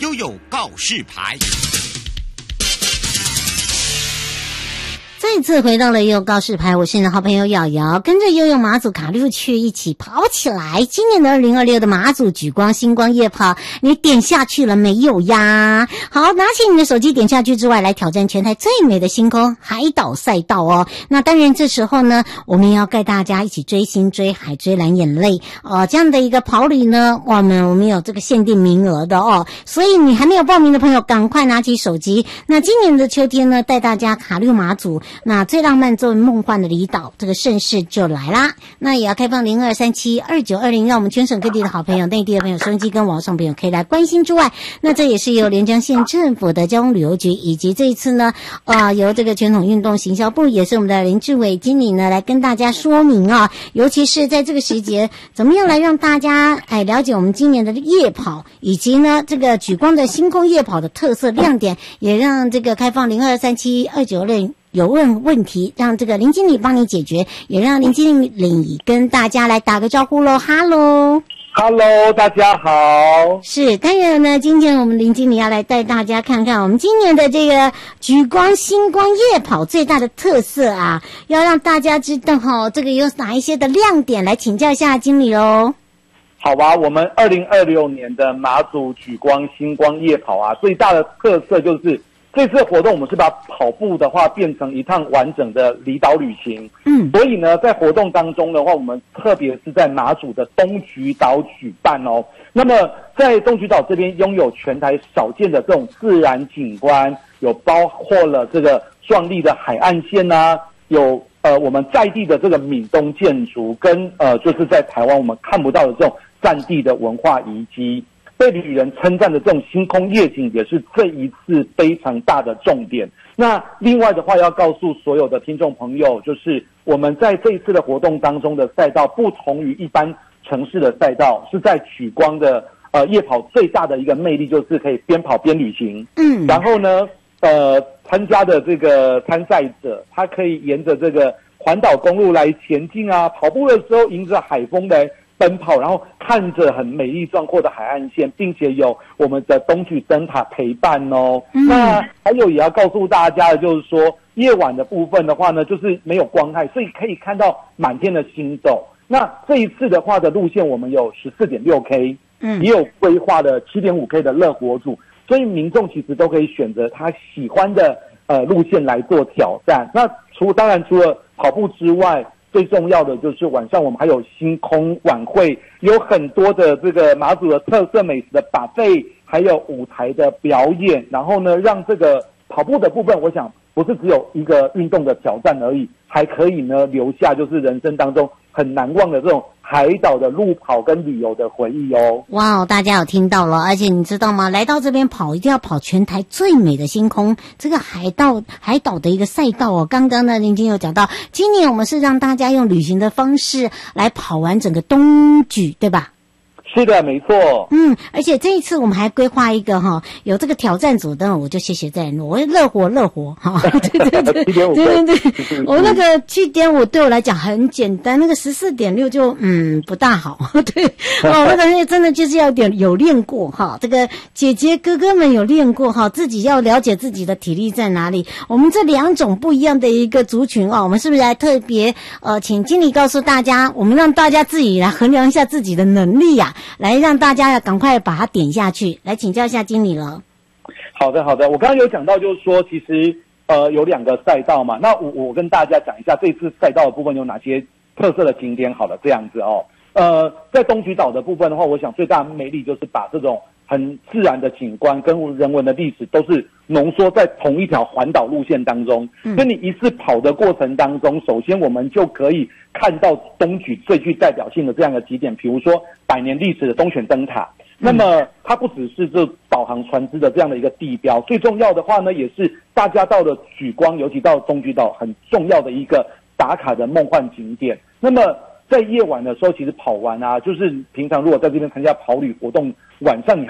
悠悠告示牌。 再次回到了悠悠告示牌，我是你的好朋友瑶瑶，跟着悠悠马祖卡路去一起跑起来。今年的2026的马祖举光星光夜跑，你点下去了没有呀？好，拿起你的手机点下去之外，来挑战全台最美的星空海岛赛道哦。那当然这时候呢，我们要带大家一起追星追海追蓝眼泪这样的一个跑旅呢，我们有这个限定名额的哦，所以你还没有报名的朋友赶快拿起手机。那今年的秋天呢，带大家卡路马祖，那最浪漫最梦幻的离岛，这个盛世就来啦。那也要开放02372920，让我们全省各地的好朋友、内地的朋友、收音机跟网上朋友可以来关心之外，那这也是由连江县政府的交通旅游局以及这一次呢由这个全统运动行销部，也是我们的林志伟经理呢来跟大家说明尤其是在这个时节怎么样来让大家了解我们今年的夜跑，以及呢这个举光的星空夜跑的特色亮点，也让这个开放02372920有问题让这个林经理帮你解决，也让林经理跟大家来打个招呼咯。哈喽 Hello， 大家好。 是，当然呢，今天我们林经理要来带大家看看我们今年的这个举光星光夜跑最大的特色要让大家知道这个有哪一些的亮点，来请教一下经理咯。 好吧，我们2026年的马祖举光星光夜跑最大的特色就是这次活动我们是把跑步的话变成一趟完整的离岛旅行。所以呢，在活动当中的话，我们特别是在马祖的东莒岛举办哦。那么在东莒岛这边拥有全台少见的这种自然景观，有包括了这个壮丽的海岸线有我们在地的这个闽东建筑，跟就是在台湾我们看不到的这种战地的文化遗迹。被旅人称赞的这种星空夜景也是这一次非常大的重点。那另外的话要告诉所有的听众朋友，就是我们在这一次的活动当中的赛道不同于一般城市的赛道，是在举光的夜跑最大的一个魅力就是可以边跑边旅行。然后呢参加的这个参赛者他可以沿着这个环岛公路来前进跑步的时候迎着海风来奔跑，然后看着很美丽壮阔的海岸线，并且有我们的东莒灯塔陪伴哦。那还有也要告诉大家的就是说，夜晚的部分的话呢，就是没有光害，所以可以看到满天的星斗。那这一次的话的路线我们有 14.6K， 也有规划的 7.5K 的热火组，所以民众其实都可以选择他喜欢的路线来做挑战。那当然除了跑步之外，最重要的就是晚上我们还有星空晚会，有很多的这个马祖的特色美食的buffet，还有舞台的表演，然后呢让这个跑步的部分我想不是只有一个运动的挑战而已，还可以呢留下就是人生当中很难忘的这种海岛的路跑跟旅游的回忆哦。 哇，大家有听到了，而且你知道吗？来到这边跑一定要跑全台最美的星空，这个海岛的一个赛道哦。刚刚呢林经有讲到，今年我们是让大家用旅行的方式来跑完整个东莒，对吧？ 是的，没错。 而且这一次我们还规划一个有这个挑战组的，我就谢谢在我热火对，我那个7.5对我来讲很简单，那个14.6就不大好。对，那个真的就是要有练过这个姐姐哥哥们有练过自己要了解自己的体力在哪里。我们这两种不一样的一个族群我们是不是来特别请经理告诉大家，我们让大家自己来衡量一下自己的能力来让大家赶快把它点下去，来请教一下经理了。 好的，我刚刚有讲到就是说其实有2个赛道嘛，那我跟大家讲一下这次赛道的部分有哪些特色的景点好了，这样子在东莒岛的部分的话，我想最大的魅力就是把这种很自然的景观跟人文的历史都是浓缩在同一条环岛路线当中。所以你一次跑的过程当中，首先我们就可以看到东莒最具代表性的这样的几点，比如说100年历史的东泉灯塔。那么它不只是这导航船只的这样的一个地标，最重要的话呢，也是大家到了莒光，尤其到东莒岛很重要的一个打卡的梦幻景点。那么在夜晚的时候，其实跑完就是平常如果在这边参加跑旅活动，晚上你